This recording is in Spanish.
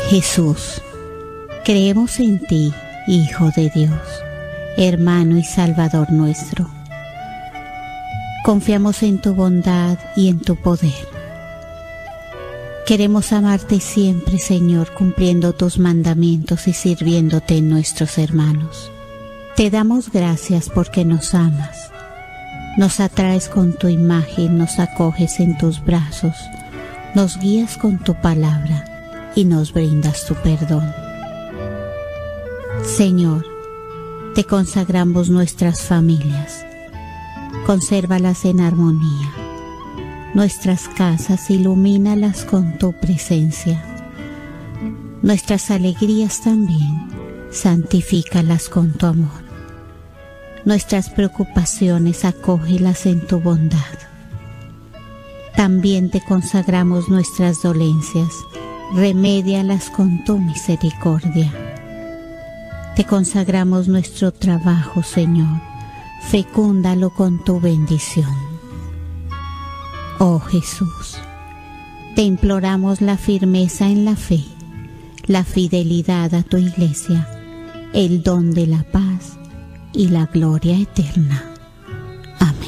Jesús, creemos en ti, Hijo de Dios, hermano y Salvador nuestro. Confiamos en tu bondad y en tu poder. Queremos amarte siempre, Señor, cumpliendo tus mandamientos y sirviéndote en nuestros hermanos. Te damos gracias porque nos amas. Nos atraes con tu imagen, nos acoges en tus brazos, nos guías con tu palabra y nos brindas tu perdón. Señor, te consagramos nuestras familias. Consérvalas en armonía. Nuestras casas, ilumínalas con tu presencia. Nuestras alegrías también, santifícalas con tu amor. Nuestras preocupaciones, acógelas en tu bondad. También te consagramos nuestras dolencias, remédialas con tu misericordia. Te consagramos nuestro trabajo, Señor, fecúndalo con tu bendición. Oh Jesús, te imploramos la firmeza en la fe, la fidelidad a tu Iglesia, el don de la paz y la gloria eterna. Amén.